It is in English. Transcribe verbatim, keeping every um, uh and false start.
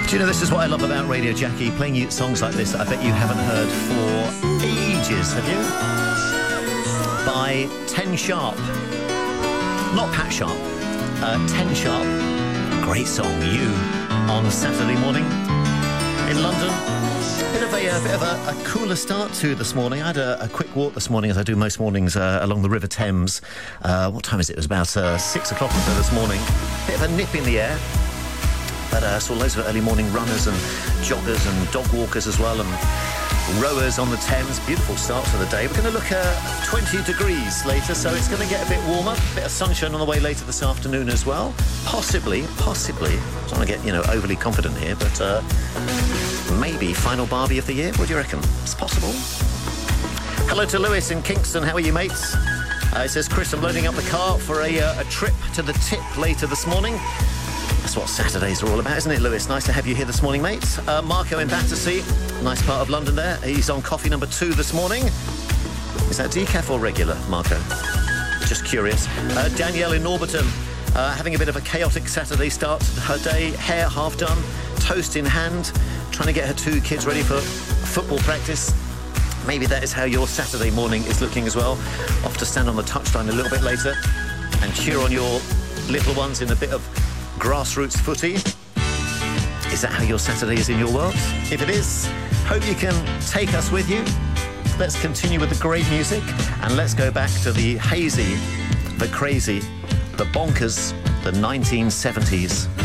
Do you know, this is what I love about Radio Jackie, playing you songs like this that I bet you haven't heard for ages, have you? By Ten Sharp. Not Pat Sharp. Uh, Ten Sharp. Great song, You, on Saturday morning in London. Bit of a, a bit of a, a cooler start to this morning. I had a, a quick walk this morning, as I do most mornings, uh, along the River Thames. Uh, what time is it? It was about uh, six o'clock or so this morning. Bit of a nip in the air. But I uh, saw loads of early morning runners and joggers and dog walkers as well, and rowers on the Thames. Beautiful start to the day. We're going to look at twenty degrees later, so it's going to get a bit warmer. A bit of sunshine on the way later this afternoon as well. Possibly, possibly. I don't want to get, you know, overly confident here, but uh, maybe final Barbie of the year. What do you reckon? It's possible. Hello to Lewis in Kingston. How are you, mates? Uh, it says, Chris, I'm loading up the car for a, uh, a trip to the Tip later this morning. That's what Saturdays are all about, isn't it, Lewis? Nice to have you here this morning, mate. Uh, Marco in Battersea, nice part of London there. He's on coffee number two this morning. Is that decaf or regular, Marco? Just curious. Uh, Danielle in Norbiton, uh, having a bit of a chaotic Saturday start. Her day, hair half done, toast in hand, trying to get her two kids ready for football practice. Maybe that is how your Saturday morning is looking as well. Off to stand on the touchline a little bit later and cheer on your little ones in a bit of grassroots footy. Is that how your Saturday is in your world? If it is, hope you can take us with you. Let's continue with the great music, and let's go back to the hazy, the crazy, the bonkers, the nineteen seventies.